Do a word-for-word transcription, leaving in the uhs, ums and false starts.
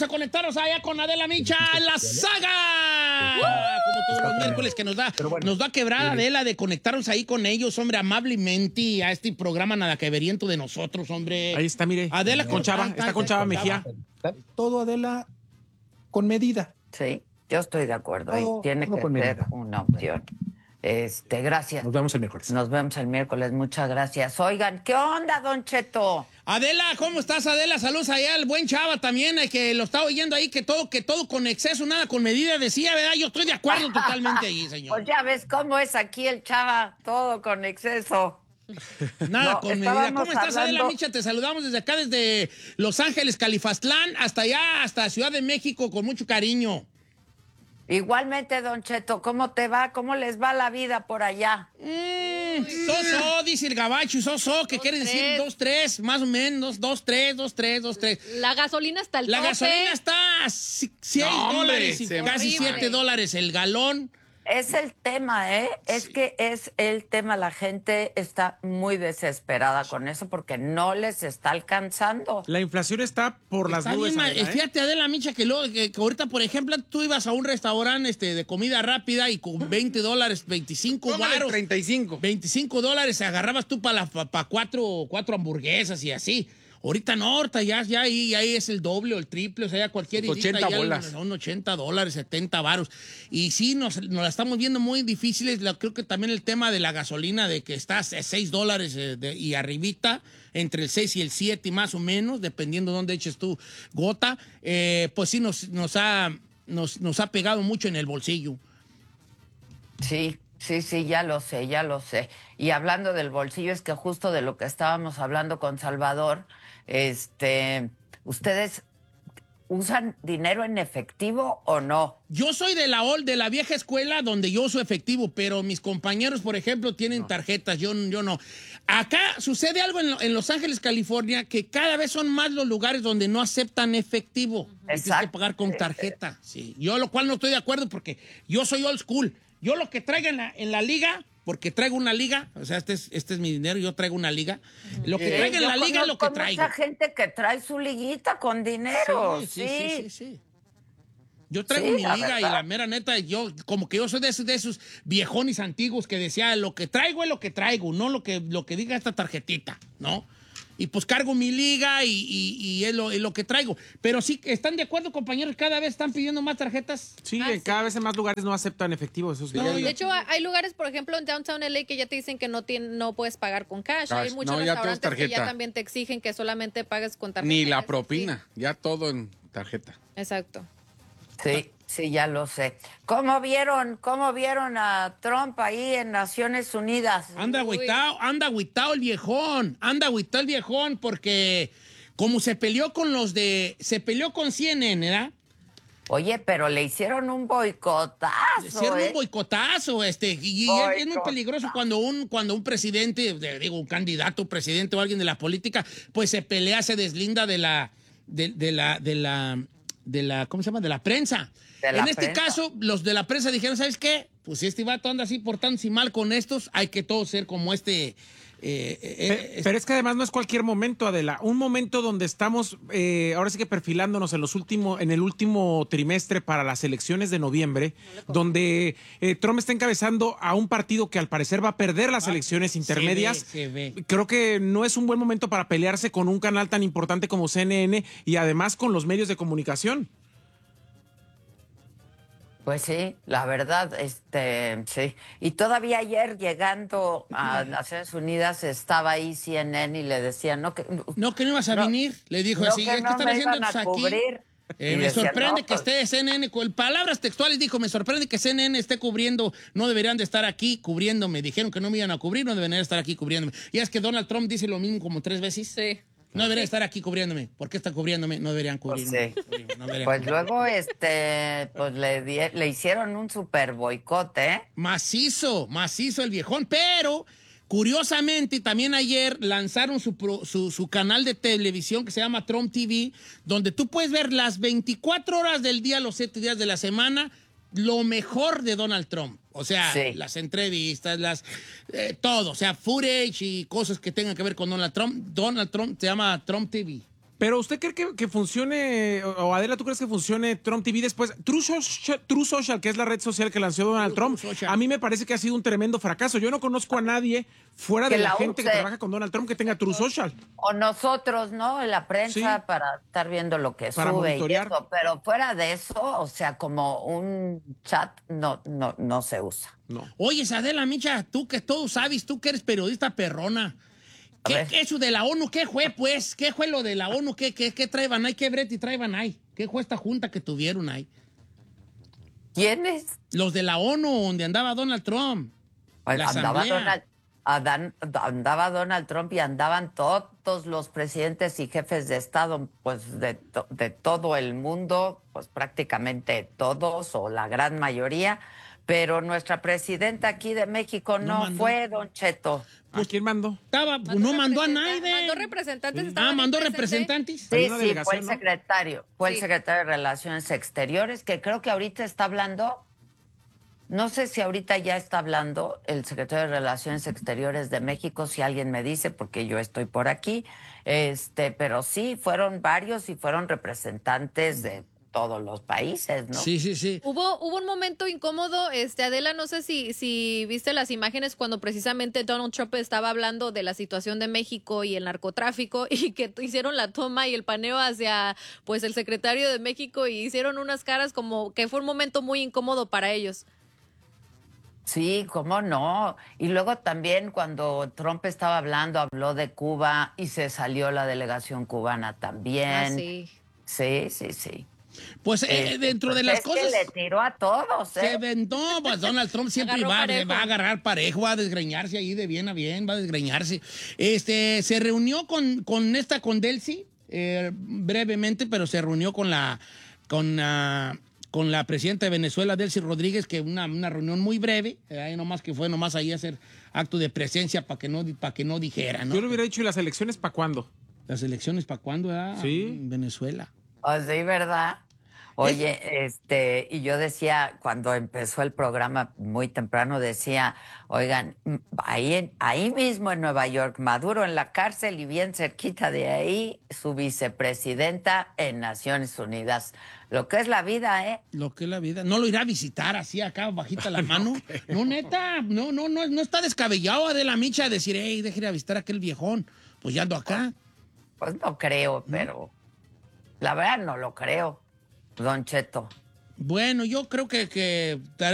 a conectarnos allá con Adela Micha en la saga. Como todos los miércoles que nos da, bueno, nos da quebrada Adela de conectarnos ahí con ellos, hombre, amablemente a este programa nada que veriento de nosotros, hombre. Ahí está, mire. Adela con Chava, está, está con Chava Mejía. Todo, Adela, con medida. Sí, yo estoy de acuerdo. Ahí todo, tiene todo que ser medida. Una opción. Este, gracias. Nos vemos el miércoles. Nos vemos el miércoles, muchas gracias. Oigan, ¿qué onda, Don Cheto? Adela, ¿cómo estás, Adela? Saludos allá al buen Chava también, eh, que lo está oyendo ahí, que todo, que todo con exceso, nada con medida, decía, ¿verdad? Yo estoy de acuerdo totalmente ahí, señor. Pues ya ves cómo es aquí el Chava, todo con exceso. Nada no, con medida. ¿Cómo estás, hablando... Adela Micha? Te saludamos desde acá, desde Los Ángeles, Califastlán, hasta allá, hasta Ciudad de México, con mucho cariño. Igualmente, Don Cheto, ¿cómo te va? ¿Cómo les va la vida por allá? Mm, so-so, dice el gabacho, so-so, que quiere decir dos, tres, más o menos, dos, tres, dos, tres, dos, tres. La gasolina está al La tope. gasolina está a seis no, dólares, y casi siete dólares el galón. Es el tema, ¿eh? Es sí. que es el tema. La gente está muy desesperada con eso porque no les está alcanzando. La inflación está por está las nubes. Bien, ¿eh? Fíjate, Adela Micha, que, luego, que, que ahorita, por ejemplo, tú ibas a un restaurante este, de comida rápida y con veinte dólares, veinticinco varos. treinta y cinco. veinticinco dólares agarrabas tú para pa, pa cuatro, cuatro hamburguesas y así. Ahorita no, ahorita ya, ya, ahí, ya ahí es el doble o el triple, o sea, ya cualquier ochenta bolas. Son ochenta dólares, setenta varos. Y sí, nos, nos la estamos viendo muy difíciles. Creo que también el tema de la gasolina, de que está a seis dólares eh, de, y arribita, entre el seis y el siete más o menos, dependiendo de dónde eches tu gota, eh, pues sí nos, nos, ha, nos, nos ha pegado mucho en el bolsillo. Sí. Sí, sí, ya lo sé, ya lo sé. Y hablando del bolsillo, es que justo de lo que estábamos hablando con Salvador, este, ¿ustedes usan dinero en efectivo o no? Yo soy de la old, de la vieja escuela donde yo uso efectivo, pero mis compañeros, por ejemplo, tienen no. tarjetas, yo, yo no. Acá sucede algo en, en Los Ángeles, California, que cada vez son más los lugares donde no aceptan efectivo. Exacto. Tienes que pagar con tarjeta, sí. Yo lo cual no estoy de acuerdo porque yo soy old school. Yo lo que traiga en la, en la liga, porque traigo una liga, o sea, este es, este es mi dinero, yo traigo una liga. Lo que traiga en la liga es lo que traigo. Hay mucha gente que trae su liguita con dinero, sí. Sí, sí, sí, sí. sí. Yo traigo sí, mi liga verdad. Y la mera neta, yo como que yo soy de esos, de esos viejones antiguos que decía, lo que traigo es lo que traigo, no lo que, lo que diga esta tarjetita, ¿no? Y pues cargo mi liga y, y, y es, lo, es lo que traigo. Pero sí, ¿están de acuerdo, compañeros? ¿Cada vez están pidiendo más tarjetas? Sí, ah, cada sí. vez en más lugares no aceptan efectivo. Eso es no, de hecho, hay lugares, por ejemplo, en Downtown L A que ya te dicen que no, tiene, no puedes pagar con cash. cash. Hay muchos no, restaurantes que ya también te exigen que solamente pagues con tarjeta. Ni la propina, sí. Ya todo en tarjeta. Exacto. Sí. Sí, ya lo sé. ¿Cómo vieron, cómo vieron a Trump ahí en Naciones Unidas? Anda agüitao, anda agüitao el viejón, anda agüitao el viejón porque como se peleó con los de, se peleó con C N N, ¿verdad? Oye, pero le hicieron un boicotazo. Le hicieron ¿eh? un boicotazo, este, y, y es muy peligroso cuando un, cuando un presidente, digo, un candidato, presidente o alguien de la política, pues se pelea, se deslinda de la, de, de la, de la, de la, ¿cómo se llama? De la prensa. En este prensa. caso, los de la prensa dijeron, ¿sabes qué? Pues si este vato anda así portándose mal con estos, hay que todos ser como este... Eh, eh, pero, eh, pero es que además no es cualquier momento, Adela. Un momento donde estamos, eh, ahora sí que perfilándonos en los últimos, en el último trimestre para las elecciones de noviembre, no donde eh, Trump está encabezando a un partido que al parecer va a perder las ah, elecciones intermedias. Se ve, se ve. Creo que no es un buen momento para pelearse con un canal tan importante como C N N y además con los medios de comunicación. Pues sí, la verdad, este, sí. Y todavía ayer llegando a Naciones Unidas estaba ahí C N N y le decían, no que no que no ibas a no, venir, le dijo no así, que ¿qué no están me haciendo iban a aquí? Cubrir. Eh, me decía, sorprende no, que pues... esté C N N, con palabras textuales dijo, me sorprende que C N N esté cubriendo, no deberían de estar aquí cubriéndome, dijeron que no me iban a cubrir, no deberían de estar aquí cubriéndome. Y es que Donald Trump dice lo mismo como tres veces. Sí. No deberían estar aquí cubriéndome. ¿Por qué están cubriéndome? No deberían cubrirme. Pues, sí. no deberían pues cubrirme. luego este, pues le, di, le hicieron un super boicote, ¿eh? Macizo, macizo el viejón, pero curiosamente también ayer lanzaron su, pro, su, su canal de televisión que se llama Trump T V, donde tú puedes ver las veinticuatro horas del día, los siete días de la semana, lo mejor de Donald Trump. O sea, sí. las entrevistas, las eh, todo. O sea, footage y cosas que tengan que ver con Donald Trump. Donald Trump se llama Trump T V. Pero ¿usted cree que, que funcione, o Adela, tú crees que funcione Trump T V después? True Social, True Social, que es la red social que lanzó Donald Trump, a mí me parece que ha sido un tremendo fracaso. Yo no conozco a nadie fuera de la, la gente que trabaja con Donald Trump que tenga True Social. O nosotros, ¿no? En la prensa, sí, para estar viendo lo que para sube y eso. Pero fuera de eso, o sea, como un chat, no, no, no se usa. No. Oye, Adela Micha, tú que todo sabes, tú que eres periodista perrona. ¿Qué, ¿Qué eso de la ONU? ¿Qué fue, pues? ¿Qué fue lo de la ONU? ¿Qué, qué, qué traían ahí? ¿Qué brete traían ahí? ¿Qué fue esta junta que tuvieron ahí? ¿Quiénes? Los de la ONU, donde andaba Donald Trump. Pues andaba, Donald, Adán, andaba Donald Trump y andaban todos los presidentes y jefes de Estado, pues de, to, de todo el mundo, pues prácticamente todos o la gran mayoría. Pero nuestra presidenta aquí de México no, no fue, Don Cheto. Pues, ¿quién mandó? Estaba, mandó no mandó a nadie. Mandó representantes. Sí. Ah, mandó representantes. Sí, sí, fue el secretario. Fue sí. el secretario de Relaciones Exteriores, que creo que ahorita está hablando. No sé si ahorita ya está hablando el secretario de Relaciones Exteriores de México, si alguien me dice, porque yo estoy por aquí. Este, pero sí, fueron varios y fueron representantes de todos los países, ¿no? Sí, sí, sí. Hubo, hubo un momento incómodo, este, Adela, no sé si, si viste las imágenes cuando precisamente Donald Trump estaba hablando de la situación de México y el narcotráfico y que hicieron la toma y el paneo hacia, pues, el secretario de México y hicieron unas caras como que fue un momento muy incómodo para ellos. Sí, cómo no. Y luego también cuando Trump estaba hablando, habló de Cuba y se salió la delegación cubana también. Ah, sí. Sí, sí, sí. Pues eh, dentro pues de las es cosas... que le tiró a todos, ¿eh? Se aventó, pues Donald Trump siempre va, va a agarrar parejo, va a desgreñarse ahí de bien a bien, va a desgreñarse. Este, se reunió con, con esta, con Delcy, eh, brevemente, pero se reunió con la, con, uh, con la presidenta de Venezuela, Delcy Rodríguez, que una, una reunión muy breve, eh, ahí nomás que fue nomás ahí a hacer acto de presencia para que no, para que no dijera, ¿no? Yo le hubiera dicho, ¿y las elecciones para cuándo? ¿Las elecciones para cuándo? ¿Verdad? Sí. En Venezuela. Oh, sí, ¿verdad? Oye, este, y yo decía, cuando empezó el programa muy temprano, decía, oigan, ahí, en, ahí mismo en Nueva York, Maduro en la cárcel y bien cerquita de ahí, su vicepresidenta en Naciones Unidas. Lo que es la vida, ¿eh? Lo que es la vida. No lo irá a visitar así acá, bajita la mano. No, no, neta, no, no, no, no está descabellado de la Micha a decir, hey, deje ir a visitar a aquel viejón. Pues ya ando acá. Pues, pues no creo, pero la verdad no lo creo. Don Cheto. Bueno, yo creo que, que